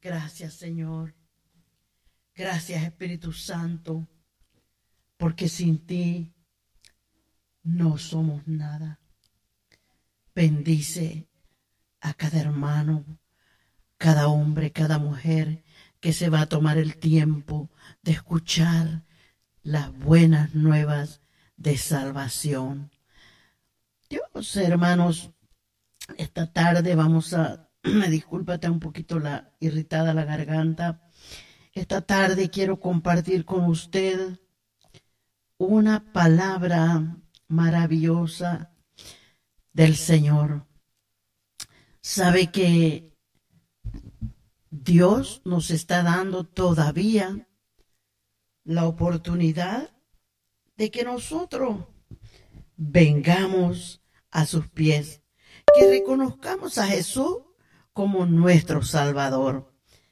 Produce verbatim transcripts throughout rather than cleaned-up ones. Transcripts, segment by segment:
Gracias, Señor. Gracias, Espíritu Santo, porque sin ti no somos nada. Bendice a cada hermano, cada hombre, cada mujer que se va a tomar el tiempo de escuchar las buenas nuevas de salvación. Dios, hermanos, esta tarde vamos a, me disculpa, está un poquito la, irritada la garganta. Esta tarde quiero compartir con usted una palabra maravillosa del Señor. Sabe que Dios nos está dando todavía la oportunidad de que nosotros vengamos a sus pies, que reconozcamos a Jesús como nuestro Salvador.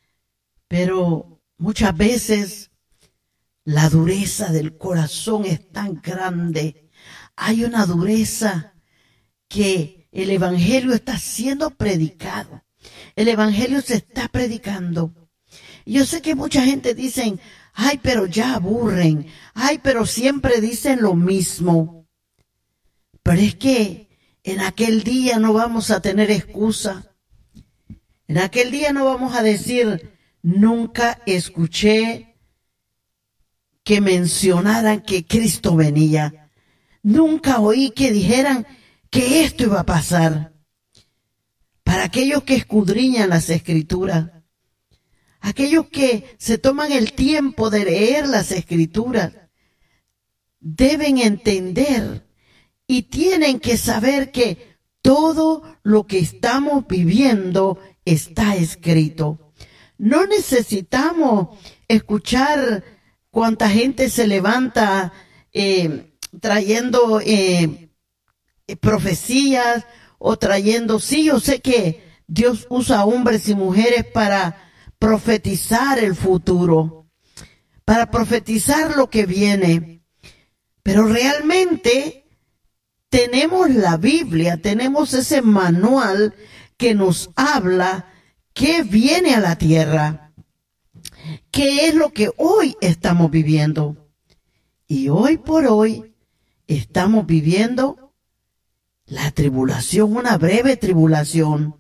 Pero muchas veces la dureza del corazón es tan grande. Hay una dureza que el evangelio está siendo predicado. El evangelio se está predicando. Yo sé que mucha gente dice, ay, pero ya aburren. Ay, pero siempre dicen lo mismo. Pero es que en aquel día no vamos a tener excusa. En aquel día no vamos a decir, nunca escuché que mencionaran que Cristo venía. Nunca oí que dijeran que esto iba a pasar. Para aquellos que escudriñan las Escrituras, aquellos que se toman el tiempo de leer las Escrituras, deben entender y tienen que saber que todo lo que estamos viviendo está escrito. No necesitamos escuchar cuánta gente se levanta eh, trayendo eh, profecías o trayendo, sí, yo sé que Dios usa hombres y mujeres para profetizar el futuro, para profetizar lo que viene, pero realmente tenemos la Biblia, tenemos ese manual que nos habla qué viene a la tierra, qué es lo que hoy estamos viviendo. Y hoy por hoy estamos viviendo la tribulación, una breve tribulación.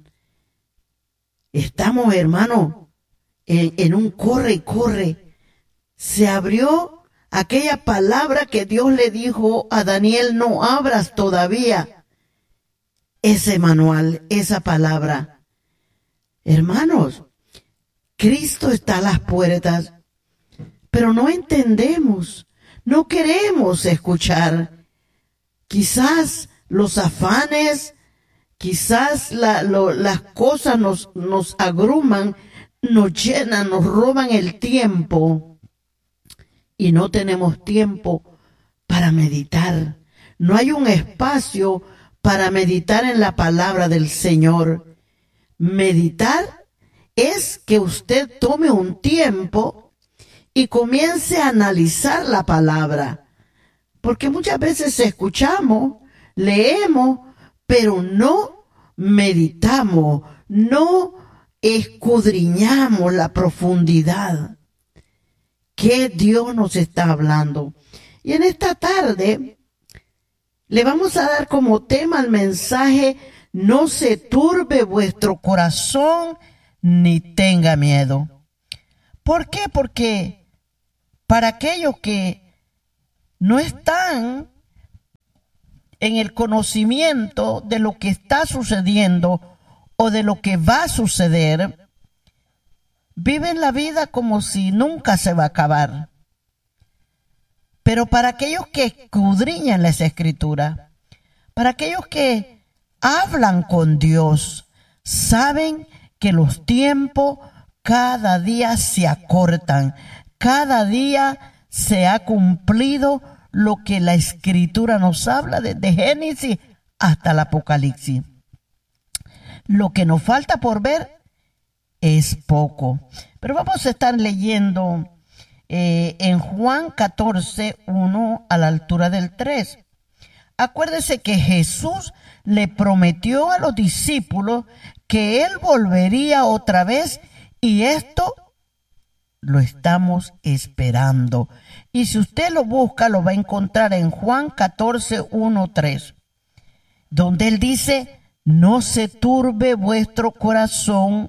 Estamos, hermano, en, en un corre y corre. Se abrió aquella palabra que Dios le dijo a Daniel, no abras todavía ese manual, esa palabra. Hermanos, Cristo está a las puertas, pero no entendemos, no queremos escuchar. Quizás los afanes, quizás la, lo, las cosas nos, nos agruman, nos llenan, nos roban el tiempo y no tenemos tiempo para meditar. No hay un espacio para meditar en la palabra del Señor. Meditar es que usted tome un tiempo y comience a analizar la palabra. Porque muchas veces escuchamos, leemos, pero no meditamos, no escudriñamos la profundidad que Dios nos está hablando. Y en esta tarde le vamos a dar como tema al mensaje: no se turbe vuestro corazón ni tenga miedo. ¿Por qué? Porque para aquellos que no están en el conocimiento de lo que está sucediendo o de lo que va a suceder, viven la vida como si nunca se va a acabar. Pero para aquellos que escudriñan las Escrituras, para aquellos que hablan con Dios, saben que los tiempos cada día se acortan, cada día se ha cumplido lo que la Escritura nos habla desde Génesis hasta el Apocalipsis. Lo que nos falta por ver es poco. Pero vamos a estar leyendo eh, en Juan catorce, uno a la altura del tres. Acuérdese que Jesús le prometió a los discípulos que Él volvería otra vez Y esto lo estamos esperando. Y si usted lo busca, lo va a encontrar en Juan catorce, uno, tres, donde él dice, no se turbe vuestro corazón.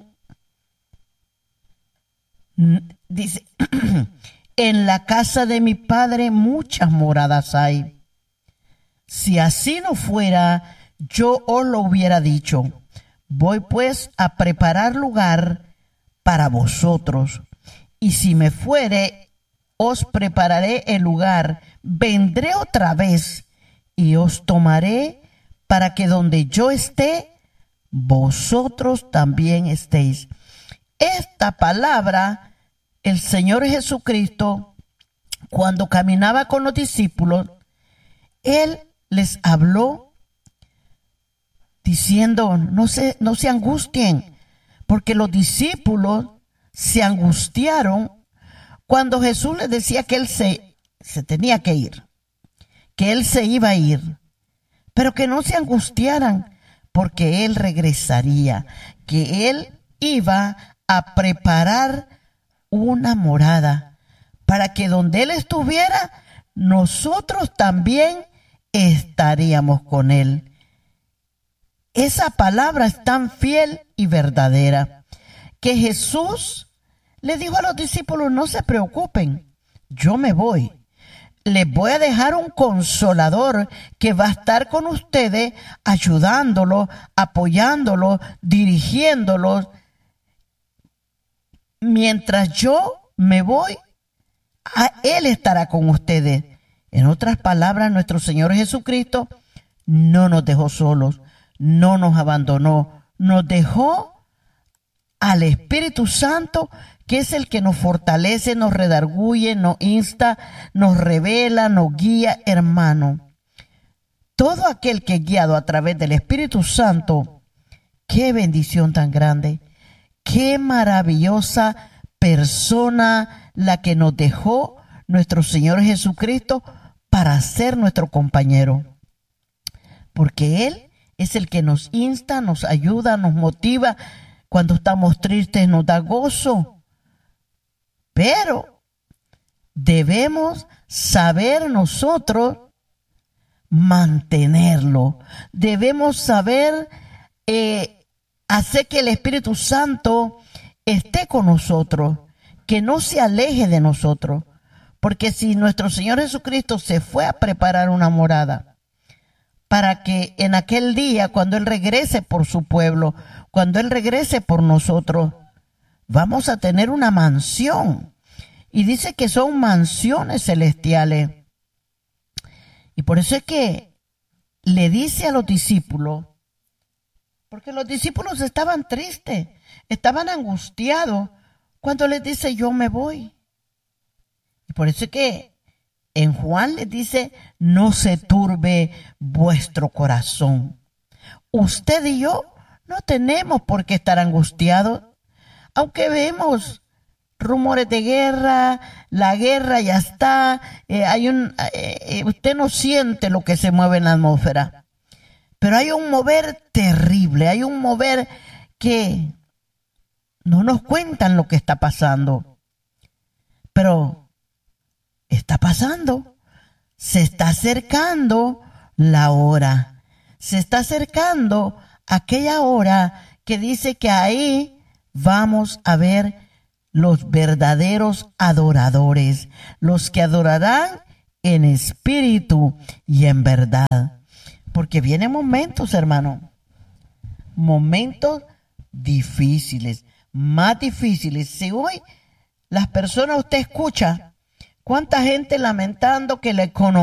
Dice, en la casa de mi Padre muchas moradas hay. Si así no fuera, yo os lo hubiera dicho. Voy pues a preparar lugar para vosotros. Y si me fuere, os prepararé el lugar. Vendré otra vez y os tomaré para que donde yo esté, vosotros también estéis. Esta palabra, el Señor Jesucristo, cuando caminaba con los discípulos, Él les habló diciendo, no se, no se angustien, porque los discípulos se angustiaron cuando Jesús les decía que Él se, se tenía que ir, que Él se iba a ir, pero que no se angustiaran, porque Él regresaría, que Él iba a preparar una morada, para que donde Él estuviera, nosotros también estaríamos con Él. Esa palabra es tan fiel y verdadera que Jesús le dijo a los discípulos, no se preocupen, yo me voy. Les voy a dejar un consolador que va a estar con ustedes, ayudándolos, apoyándolos, dirigiéndolos. Mientras yo me voy, Él estará con ustedes. En otras palabras, nuestro Señor Jesucristo no nos dejó solos, no nos abandonó, nos dejó al Espíritu Santo, que es el que nos fortalece, nos redarguye, nos insta, nos revela, nos guía, hermano. Todo aquel que es guiado a través del Espíritu Santo, qué bendición tan grande, qué maravillosa persona la que nos dejó nuestro Señor Jesucristo para ser nuestro compañero. Porque Él es el que nos insta, nos ayuda, nos motiva. Cuando estamos tristes nos da gozo. Pero debemos saber nosotros mantenerlo. Debemos saber eh, hacer que el Espíritu Santo esté con nosotros, que no se aleje de nosotros. Porque si nuestro Señor Jesucristo se fue a preparar una morada, para que en aquel día, cuando Él regrese por su pueblo, cuando Él regrese por nosotros, vamos a tener una mansión. Y dice que son mansiones celestiales. Y por eso es que le dice a los discípulos, porque los discípulos estaban tristes, estaban angustiados, cuando les dice, yo me voy. Y por eso es que en Juan les dice, no se turbe vuestro corazón. Usted y yo no tenemos por qué estar angustiados, aunque vemos rumores de guerra, la guerra ya está, eh, hay un, eh, usted no siente lo que se mueve en la atmósfera, pero hay un mover terrible, hay un mover que no nos cuentan lo que está pasando, pero está pasando, se está acercando la hora, se está acercando aquella hora que dice que ahí vamos a ver los verdaderos adoradores, los que adorarán en espíritu y en verdad. Porque vienen momentos, hermano, momentos difíciles, más difíciles. Si hoy las personas, usted escucha, ¿cuánta gente lamentando que la economía